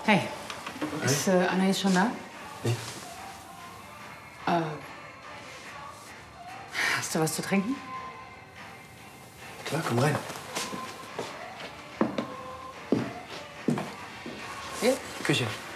Hey, ist Anais schon da? Nee. Hast du was zu trinken? Klar, komm rein. Hier? Küche.